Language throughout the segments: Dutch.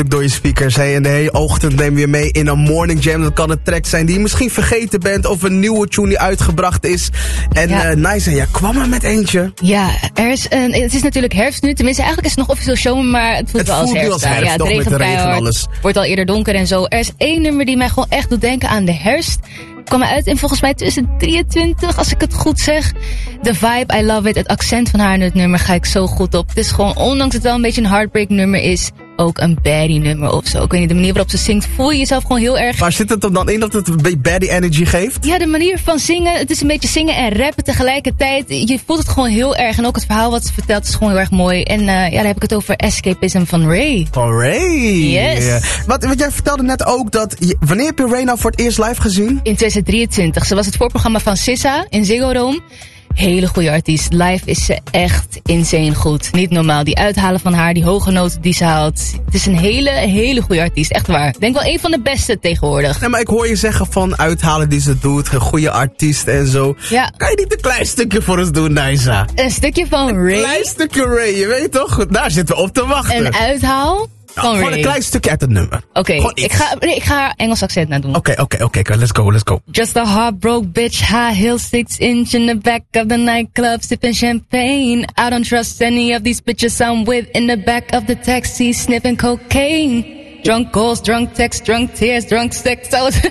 door je speakers heen. En de hele ochtend neem je mee in een morning jam. Dat kan een track zijn die je misschien vergeten bent. Of een nieuwe tune die uitgebracht is. En Nice, jij kwam er met eentje. Ja, het is natuurlijk herfst nu. Tenminste, eigenlijk is het nog officieel zomer, maar het voelt wel als herfst. Ja, het regent keihard. Wordt al eerder donker en zo. Er is één nummer die mij gewoon echt doet denken aan de herfst. Kwam uit in volgens mij 2023, als ik het goed zeg. De vibe, I love it. Het accent van haar in het nummer ga ik zo goed op. Het is gewoon, ondanks het wel een beetje een heartbreak nummer is, ook een baddie nummer of zo. Ik weet niet, de manier waarop ze zingt, voel je jezelf gewoon heel erg. Maar zit het er dan in dat het een beetje baddie energy geeft? Ja, de manier van zingen. Het is een beetje zingen en rappen tegelijkertijd. Je voelt het gewoon heel erg. En ook het verhaal wat ze vertelt is gewoon heel erg mooi. En daar heb ik het over Escapism van Ray. Van Ray? Yes. Yeah. Wat jij vertelde net ook dat... Wanneer heb je Ray nou voor het eerst live gezien? In 2023. Ze was het voorprogramma van Sissa in Ziggo Dome. Hele goede artiest. Live is ze echt insane goed. Niet normaal. Die uithalen van haar, die hoge noten die ze haalt. Het is een hele goede artiest. Echt waar. Ik denk wel een van de beste tegenwoordig. Nee, maar ik hoor je zeggen van uithalen die ze doet. Een goede artiest en zo. Ja. Kan je niet een klein stukje voor ons doen, Naisa? Een stukje van Ray? Een klein stukje Ray, je weet toch? Daar zitten we op te wachten. Een uithaal? Gewoon een klein stukje uit het nummer. Oké, ik ga haar Engels accent nadoen. Oké, let's go. Just a heartbroke bitch, high heel 6-inch in the back of the nightclub, sipping champagne. I don't trust any of these bitches I'm with in the back of the taxi, sniffing cocaine. Drunk calls, drunk texts, drunk tears, drunk sex.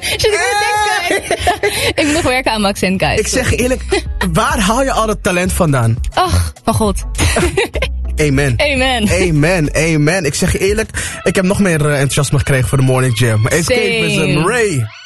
Ik moet nog werken aan mijn accent, guys. Ik zeg eerlijk, waar haal je al dat talent vandaan? Ach, van God. Amen. Ik zeg je eerlijk, ik heb nog meer enthousiasme gekregen voor de Morning Jam. Escapism, Ray.